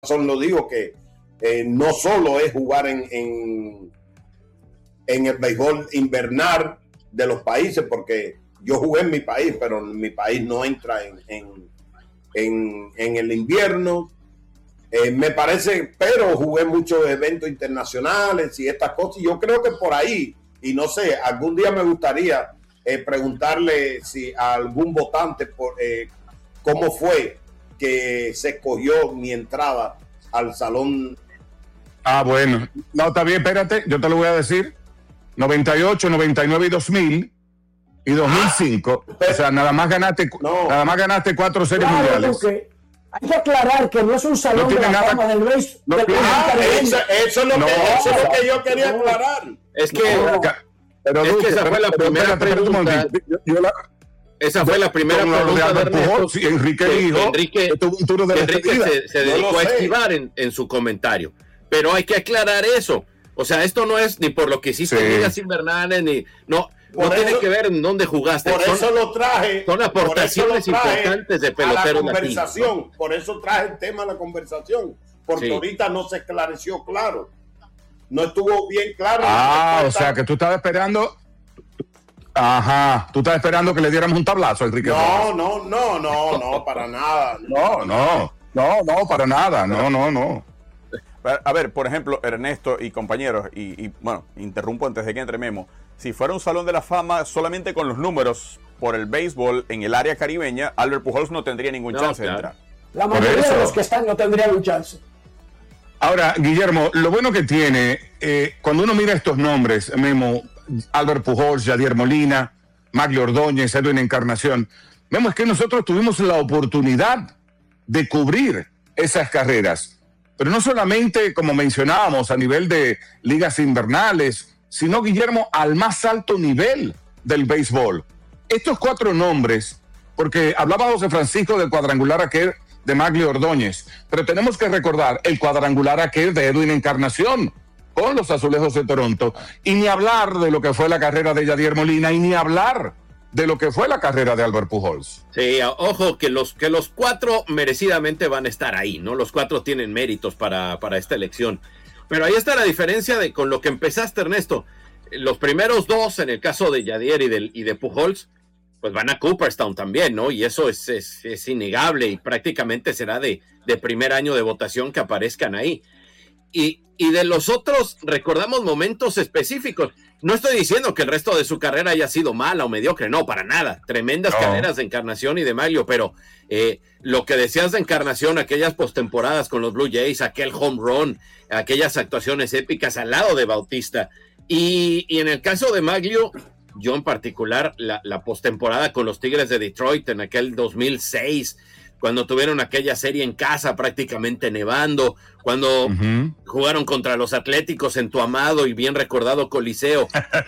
razón lo digo, que no solo es jugar en el béisbol invernal de los países, porque yo jugué en mi país, pero mi país no entra en el invierno. Me parece, pero jugué muchos eventos internacionales y estas cosas, y yo creo que por ahí, y no sé, algún día me gustaría preguntarle si a algún votante cómo fue que se escogió mi entrada al salón. Bueno, no, está bien, espérate, yo te lo voy a decir. 98, 99 y 2000 y 2005. O sea, nada más ganaste 4 series mundiales. Hay que aclarar que no es un salón de la fama del béisbol. Eso es lo que yo quería aclarar. Es que esa fue la primera pregunta. Esa fue la primera pregunta de Ernesto. Y Enrique dijo Enrique se dedicó a esquivar en su comentario. Pero hay que aclarar eso. O sea, esto no es ni por lo que hiciste en ligas invernales, ni no tiene que ver en dónde jugaste. Por eso lo traje. Son aportaciones importantes de peloteros a la conversación. latinos. Por eso traje el tema a la conversación. Porque ahorita no se esclareció claro. No estuvo bien claro. O sea, que tú estabas esperando. Tú estabas esperando que le diéramos un tablazo a Enrique. No, para nada. No, para nada. No. A ver, por ejemplo, Ernesto y compañeros, y bueno, interrumpo antes de que entre Memo. Si fuera un salón de la fama solamente con los números por el béisbol en el área caribeña, Albert Pujols no tendría ningún chance de entrar. La mayoría de los que están no tendrían un chance. Ahora, Guillermo, lo bueno que tiene, cuando uno mira estos nombres, Memo, Albert Pujols, Yadier Molina, Maglio Ordóñez, Edwin Encarnación, Memo, es que nosotros tuvimos la oportunidad de cubrir esas carreras. Pero no solamente, como mencionábamos, a nivel de ligas invernales, sino, Guillermo, al más alto nivel del béisbol. Estos 4 nombres, porque hablaba José Francisco del cuadrangular aquel de Maglio Ordóñez, pero tenemos que recordar el cuadrangular aquel de Edwin Encarnación con los Azulejos de Toronto, y ni hablar de lo que fue la carrera de Yadier Molina, y ni hablar de lo que fue la carrera de Albert Pujols. Sí, ojo, que los 4 merecidamente van a estar ahí, ¿no? Los 4 tienen méritos para esta elección. Pero ahí está la diferencia con lo que empezaste, Ernesto. Los primeros 2, en el caso de Yadier y de Pujols, pues van a Cooperstown también, ¿no? Y eso es innegable, y prácticamente será de primer año de votación que aparezcan ahí. Y de los otros recordamos momentos específicos. No estoy diciendo que el resto de su carrera haya sido mala o mediocre, no, para nada. Tremendas carreras de Encarnación y de Maglio, pero lo que decías de Encarnación, aquellas postemporadas con los Blue Jays, aquel home run, aquellas actuaciones épicas al lado de Bautista. Y en el caso de Maglio, yo en particular, la postemporada con los Tigres de Detroit en aquel 2006, cuando tuvieron aquella serie en casa prácticamente nevando, cuando jugaron contra los Atléticos en tu amado y bien recordado Coliseo.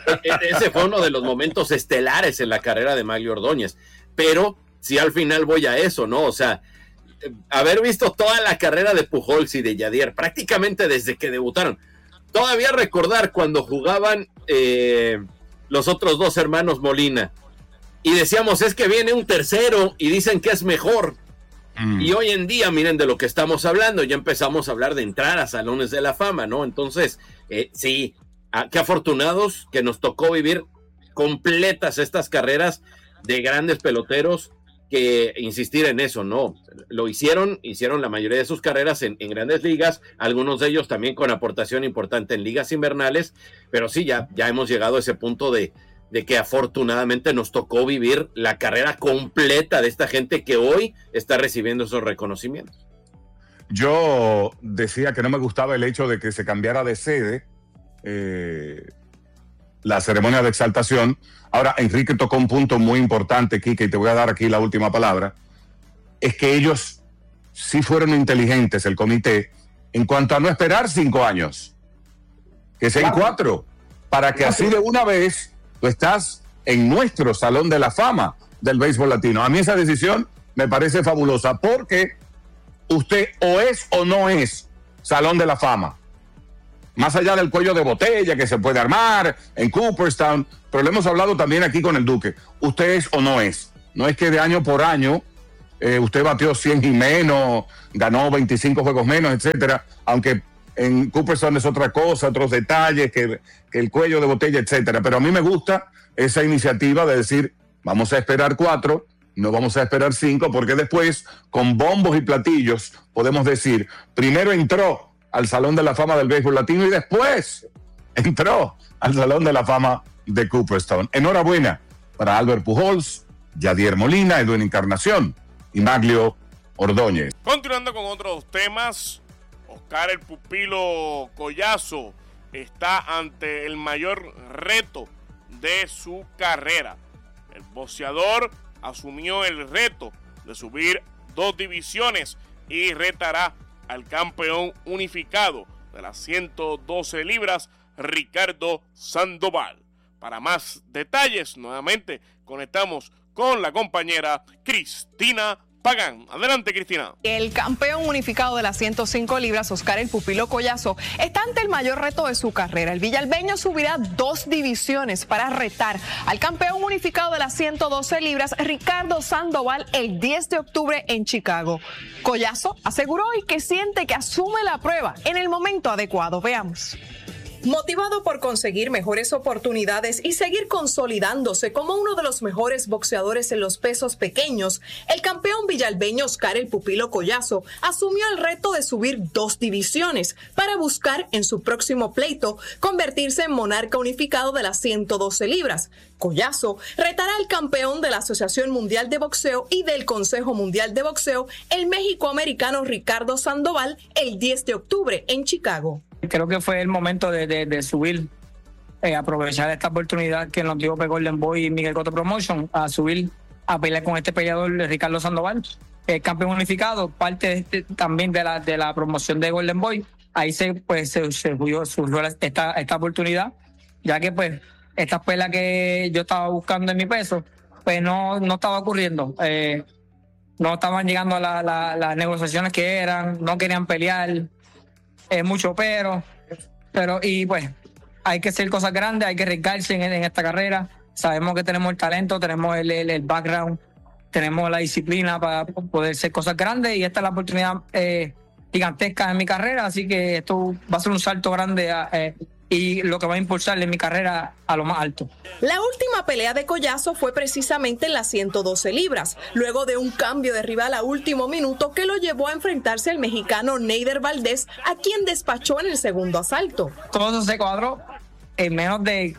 Ese fue uno de los momentos estelares en la carrera de Maglio Ordóñez. Pero si al final voy a eso, ¿no? O sea, haber visto toda la carrera de Pujols y de Yadier, prácticamente desde que debutaron. Todavía recordar cuando jugaban los otros 2 hermanos Molina, y decíamos, es que viene un tercero, y dicen que es mejor. Y hoy en día, miren de lo que estamos hablando, ya empezamos a hablar de entrar a salones de la fama, ¿no? Entonces, sí, qué afortunados que nos tocó vivir completas estas carreras de grandes peloteros, que insistir en eso, ¿no? Lo hicieron la mayoría de sus carreras en grandes ligas, algunos de ellos también con aportación importante en ligas invernales, pero sí, ya hemos llegado a ese punto de que afortunadamente nos tocó vivir la carrera completa de esta gente que hoy está recibiendo esos reconocimientos. Yo decía que no me gustaba el hecho de que se cambiara de sede la ceremonia de exaltación. Ahora, Enrique tocó un punto muy importante, Quique, y te voy a dar aquí la última palabra. Es que ellos sí fueron inteligentes, el comité, en cuanto a no esperar 5 años, que sean 4, para que así de una vez tú estás en nuestro Salón de la Fama del béisbol latino. A mí esa decisión me parece fabulosa, porque usted o es o no es Salón de la Fama. Más allá del cuello de botella que se puede armar en Cooperstown, pero lo hemos hablado también aquí con el Duque. Usted es o no es. No es que de año por año usted batió 100 y menos, ganó 25 juegos menos, etcétera, aunque en Cooperstown es otra cosa, otros detalles, que el cuello de botella, etcétera. Pero a mí me gusta esa iniciativa de decir, vamos a esperar 4, no vamos a esperar 5, porque después, con bombos y platillos, podemos decir, primero entró al Salón de la Fama del Béisbol Latino y después entró al Salón de la Fama de Cooperstown. Enhorabuena para Albert Pujols, Yadier Molina, Edwin Encarnación y Maglio Ordóñez. Continuando con otros temas, Oscar el Pupilo Collazo está ante el mayor reto de su carrera. El boxeador asumió el reto de subir 2 divisiones y retará al campeón unificado de las 112 libras, Ricardo Sandoval. Para más detalles, nuevamente conectamos con la compañera Cristina Pagán. Adelante, Cristina. El campeón unificado de las 105 libras, Oscar el Pupilo Collazo, está ante el mayor reto de su carrera. El villalbeño subirá 2 divisiones para retar al campeón unificado de las 112 libras, Ricardo Sandoval, el 10 de octubre en Chicago. Collazo aseguró hoy que siente que asume la prueba en el momento adecuado. Veamos. Motivado por conseguir mejores oportunidades y seguir consolidándose como uno de los mejores boxeadores en los pesos pequeños, el campeón villalbeño Oscar el Pupilo Collazo asumió el reto de subir 2 divisiones para buscar en su próximo pleito convertirse en monarca unificado de las 112 libras. Collazo retará al campeón de la Asociación Mundial de Boxeo y del Consejo Mundial de Boxeo, el méxico-americano Ricardo Sandoval, el 10 de octubre en Chicago. Creo que fue el momento de subir, aprovechar esta oportunidad que nos dio Golden Boy y Miguel Cotto Promotion, a subir a pelear con este peleador Ricardo Sandoval, campeón unificado, parte también de la promoción de Golden Boy. Ahí surgió esta oportunidad, ya que pues estas peleas que yo estaba buscando en mi peso, pues no estaba ocurriendo. No estaban llegando a las negociaciones que eran, no querían pelear. Mucho y pues hay que hacer cosas grandes, hay que arriesgarse en esta carrera. Sabemos que tenemos el talento, tenemos el background, tenemos la disciplina para poder hacer cosas grandes, y esta es la oportunidad gigantesca en mi carrera, así que esto va a ser un salto grande y lo que va a impulsarle mi carrera a lo más alto. La última pelea de Collazo fue precisamente en las 112 libras, luego de un cambio de rival a último minuto que lo llevó a enfrentarse al mexicano Neider Valdés, a quien despachó en el segundo asalto. Todo eso se cuadró en menos de,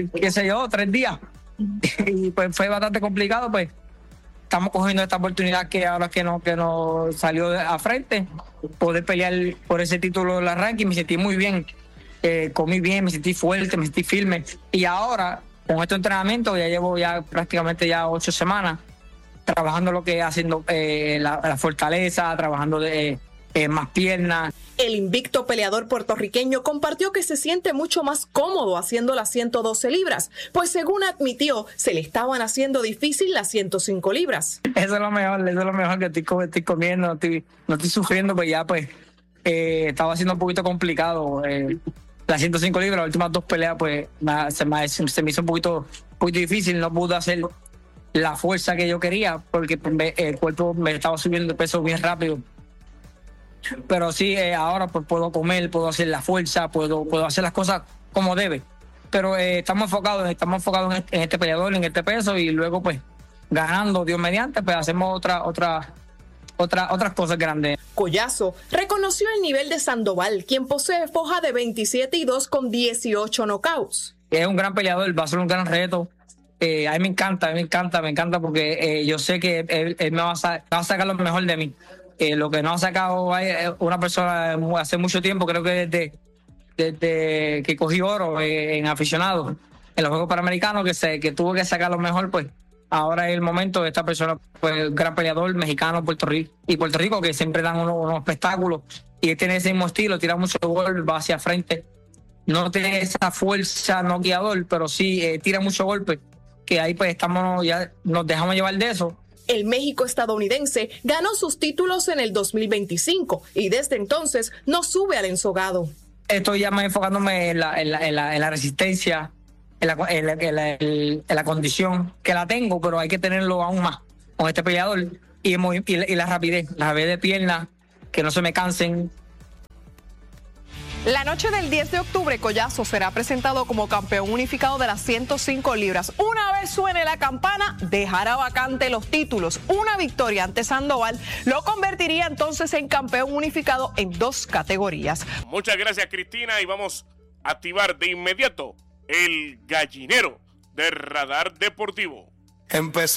3 días. Y pues fue bastante complicado, pues estamos cogiendo esta oportunidad que ahora que nos salió a frente, poder pelear por ese título de la ranking. Me sentí muy bien. Comí bien, me sentí fuerte, me sentí firme, y ahora con este entrenamiento ya llevo prácticamente 8 semanas trabajando lo que haciendo la fortaleza, trabajando más piernas. El invicto peleador puertorriqueño compartió que se siente mucho más cómodo haciendo las 112 libras, pues según admitió, se le estaban haciendo difícil las 105 libras. Eso es lo mejor que estoy comiendo, no estoy sufriendo, pues ya estaba siendo un poquito complicado. Las 105 libras, las últimas 2 peleas, pues se me hizo un poquito difícil, no pude hacer la fuerza que yo quería, porque el cuerpo me estaba subiendo de peso bien rápido. Pero sí, ahora pues puedo comer, puedo hacer la fuerza, puedo hacer las cosas como debe. Pero estamos enfocados en este peleador, en este peso, y luego pues ganando, Dios mediante, pues hacemos otras cosas grandes. Collazo reconoció el nivel de Sandoval, quien posee foja de 27-2 con 18 knockouts. Es un gran peleador, va a ser un gran reto. A mí me encanta porque yo sé que él me va a sacar lo mejor de mí. Lo que no ha sacado una persona hace mucho tiempo, creo que desde que cogí oro en aficionado en los Juegos Panamericanos, que tuvo que sacar lo mejor, pues ahora es el momento de esta persona, pues gran peleador mexicano, Puerto Rico, que siempre dan unos espectáculos, y él tiene ese mismo estilo, tira mucho gol, va hacia frente, no tiene esa fuerza noqueador, pero sí tira mucho golpe, que ahí pues ya nos dejamos llevar de eso. El México estadounidense ganó sus títulos en el 2025 y desde entonces no sube al ensogado. Estoy ya más enfocándome en la resistencia, en la condición que la tengo, pero hay que tenerlo aún más con este peleador, y la rapidez de pierna, que no se me cansen. La noche del 10 de octubre, Collazo será presentado como campeón unificado de las 105 libras. Una vez suene la campana, dejará vacante los títulos. Una victoria ante Sandoval lo convertiría entonces en campeón unificado en 2 categorías. Muchas gracias, Cristina, y vamos a activar de inmediato el gallinero de Radar Deportivo. Empezó